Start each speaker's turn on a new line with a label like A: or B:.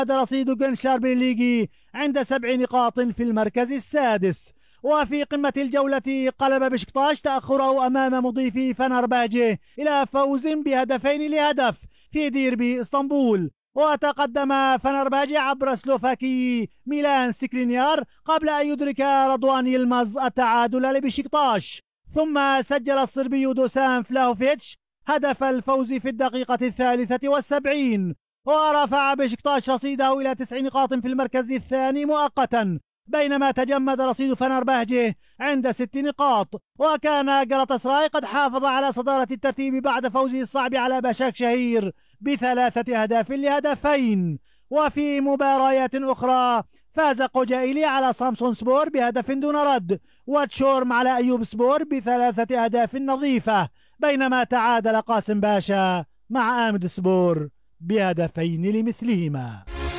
A: رصيد جنشار بن عند 7 نقاط في المركز السادس. وفي قمة الجولة قلب بشكتاش تأخره أمام مضيفي فنرباجه إلى فوز بهدفين لهدف في ديربي اسطنبول. وتقدم فنرباجي عبر سلوفاكي ميلان سكرينيار قبل أن يدرك رضوان يلمز التعادل لبشكتاش، ثم سجل الصربي دوسان فلاهوفيتش هدف الفوز في الدقيقة 73. ورفع بشكتاش رصيده إلى 9 نقاط في المركز الثاني مؤقتا، بينما تجمد رصيد فنرباجي عند 6 نقاط. وكان جلطاسراي قد حافظ على صدارة الترتيب بعد فوزه الصعب على باشاك شهير ب3 أهداف لهدفين. وفي مباريات أخرى فاز قوجائلي على سامسون سبور بهدف دون رد، وتشورم على أيوب سبور ب3 أهداف نظيفة، بينما تعادل قاسم باشا مع آمد سبور بهدفين لمثلهما.